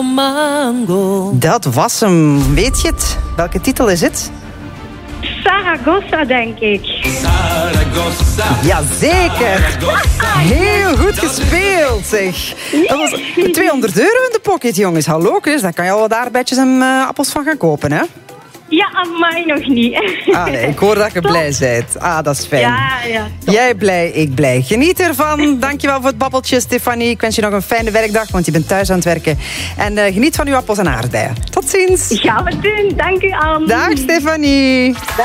Mango. Dat was hem. Weet je het? Welke titel is het? Zaragoza, denk ik. Zaragoza. Jazeker. Heel goed gespeeld, zeg. Dat was €200 in de pocket, jongens. Hallo, Chris. Daar kan je al wat aardbeidjes en appels van gaan kopen, hè? Ja, amai, nog niet. Ah, nee, ik hoor dat je blij bent. Ah, dat is fijn. Ja. Jij blij, ik blij. Geniet ervan. Dankjewel voor het babbeltje, Stefanie. Ik wens je nog een fijne werkdag, want je bent thuis aan het werken. En geniet van uw appels en aardbeien. Tot ziens. Gaan we doen. Dank u, Anne. Dag, Stefanie.